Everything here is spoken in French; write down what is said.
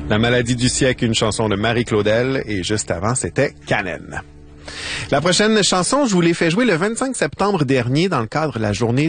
La maladie du siècle, une chanson de Marie Claudel, et juste avant, c'était Canen. La prochaine chanson, je vous l'ai fait jouer le 25 septembre dernier dans le cadre de la journée